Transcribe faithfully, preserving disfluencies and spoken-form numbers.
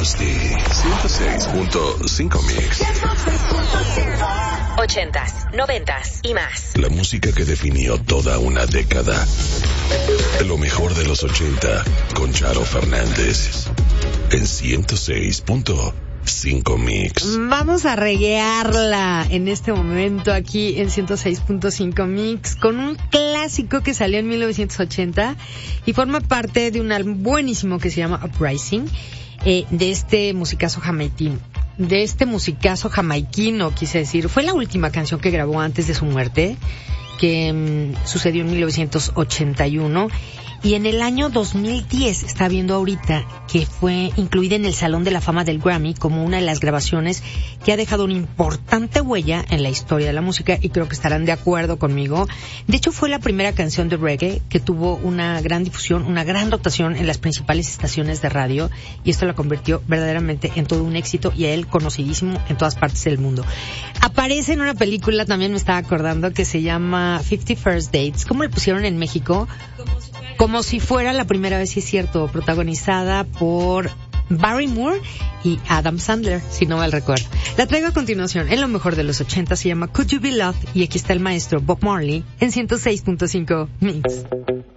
Tuesday, ciento seis punto cinco Mix. Ochentas, noventas y más. La música que definió toda una década. Lo mejor de los ochenta con Charo Fernández. En ciento seis punto cinco Mix. Vamos a reguearla en este momento aquí en ciento seis punto cinco Mix con un clásico que salió en mil novecientos ochenta y forma parte de un álbum buenísimo que se llama Uprising, eh, de este musicazo jamaiquino. De este musicazo jamaiquino, quise decir. Fue la última canción que grabó antes de su muerte, que mmm, sucedió en mil novecientos ochenta y uno. Y en el año dos mil diez, está viendo ahorita, que fue incluida en el Salón de la Fama del Grammy como una de las grabaciones que ha dejado una importante huella en la historia de la música, y creo que estarán de acuerdo conmigo. De hecho, fue la primera canción de reggae que tuvo una gran difusión, una gran rotación en las principales estaciones de radio, y esto la convirtió verdaderamente en todo un éxito, y a él conocidísimo en todas partes del mundo. Aparece en una película, también me estaba acordando, que se llama Fifty First Dates. ¿Cómo le pusieron en México? Como si fuera la primera vez, sí es cierto, protagonizada por Barry Moore y Adam Sandler, si no mal recuerdo. La traigo a continuación, en lo mejor de los ochenta, se llama Could You Be Loved, y aquí está el maestro Bob Marley en ciento seis punto cinco Mix.